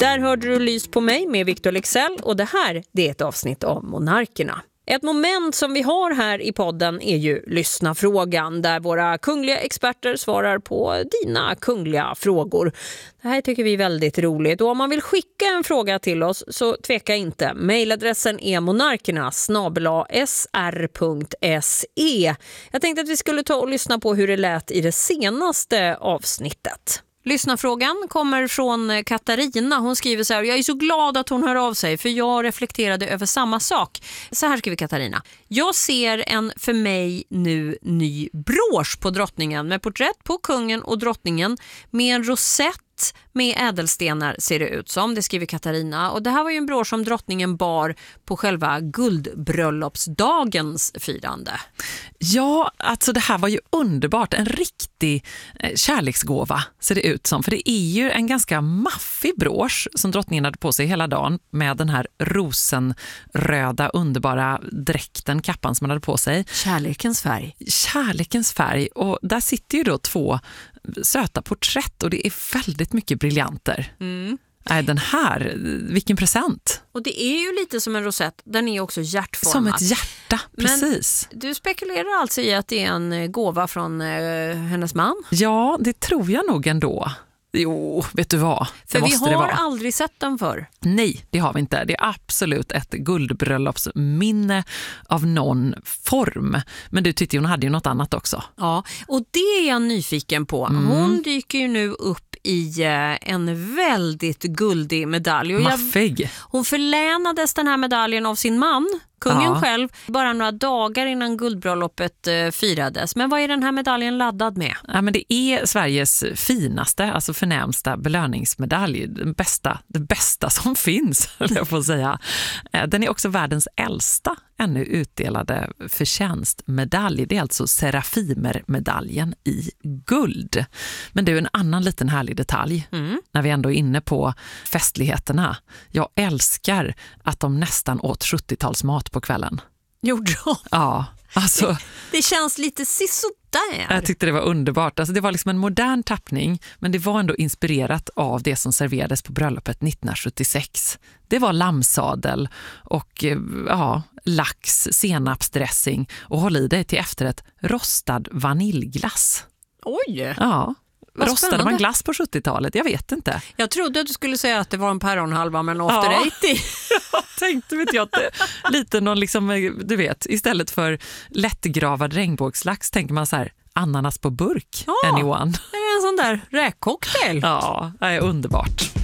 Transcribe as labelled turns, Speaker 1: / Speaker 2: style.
Speaker 1: Där hörde du Lys på mig med Victor Leksell och det här det är ett avsnitt av Monarkerna. Ett moment som vi har här i podden är ju lyssna frågan där våra kungliga experter svarar på dina kungliga frågor. Det här tycker vi är väldigt roligt och om man vill skicka en fråga till oss så tveka inte. Mailadressen är monarkerna@sr.se. Jag tänkte att vi skulle ta och lyssna på hur det lät i det senaste avsnittet. Lyssnarfrågan kommer från Katarina. Hon skriver så här: jag är så glad att hon hör av sig för jag reflekterade över samma sak. Så här skriver Katarina. Jag ser en för mig nu ny brosch på drottningen med porträtt på kungen och drottningen med en rosett med ädelstenar ser det ut som, det skriver Katarina. Och det här var ju en brosch som drottningen bar på själva guldbröllopsdagens firande.
Speaker 2: Ja, alltså det här var ju underbart. En riktig kärleksgåva ser det ut som. För det är ju en ganska maffig brosch som drottningen hade på sig hela dagen med den här rosenröda underbara dräkten, kappan som man hade på sig.
Speaker 1: Kärlekens färg.
Speaker 2: Kärlekens färg. Och där sitter ju då två söta porträtt och det är väldigt mycket briljanter. Den här, vilken present.
Speaker 1: Och det är ju lite som en rosett, den är också hjärtformad.
Speaker 2: Som ett hjärta, precis.
Speaker 1: Men du spekulerar alltså i att det är en gåva från hennes man?
Speaker 2: Ja, det tror jag nog ändå. Jo, vet du vad?
Speaker 1: För vi har aldrig sett den för.
Speaker 2: Nej, det har vi inte. Det är absolut ett guldbröllopsminne av någon form. Men du tyckte hon hade ju något annat också.
Speaker 1: Ja, och det är jag nyfiken på. Hon dyker ju nu upp i en väldigt guldig medalj. Och
Speaker 2: maffig.
Speaker 1: Hon förlänades den här medaljen av sin man, kungen själv, bara några dagar innan guldbröllopet firades. Men vad är den här medaljen laddad med?
Speaker 2: Ja, men det är Sveriges finaste, alltså förnämsta belöningsmedalj. Det bästa som finns, jag får säga. Den är också världens äldsta ännu utdelade förtjänstmedalj. Det är alltså Serafimermedaljen i guld. Men det är en annan liten härlig detalj när vi ändå är inne på festligheterna. Jag älskar att de nästan åt 70-talsmat på kvällen.
Speaker 1: Gjorde de?
Speaker 2: Ja, alltså.
Speaker 1: Det känns lite sisådär.
Speaker 2: Jag tyckte det var underbart. Alltså det var liksom en modern tappning, men det var ändå inspirerat av det som serverades på bröllopet 1976. Det var lammsadel och lax, senapsdressing och håll i dig till efterrätt rostad vaniljglass.
Speaker 1: Oj!
Speaker 2: Ja. Rostade man glass på 70-talet? Jag vet inte.
Speaker 1: Jag trodde att du skulle säga att det var en päronhalva med en after 80.
Speaker 2: Jag tänkte att det lite någon liksom, du vet, istället för lättgravad regnbågslax tänker man så här, ananas på burk. Anyone.
Speaker 1: Det är en sån där räkcocktail.
Speaker 2: Ja, det är underbart.